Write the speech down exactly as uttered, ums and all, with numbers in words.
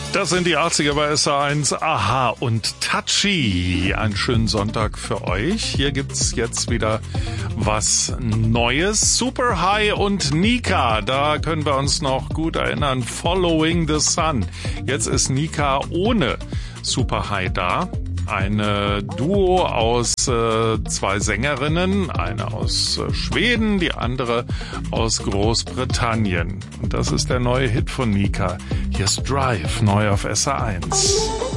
Das sind die achtziger bei S A eins. Aha und Touchy. Einen schönen Sonntag für euch. Hier gibt's jetzt wieder was Neues. Super High und Nika. Da können wir uns noch gut erinnern. Following the Sun. Jetzt ist Nika ohne Super High da. Eine Duo aus äh, zwei Sängerinnen, eine aus äh, Schweden, die andere aus Großbritannien. Und das ist der neue Hit von Nika. Hier ist Drive, neu auf S A eins.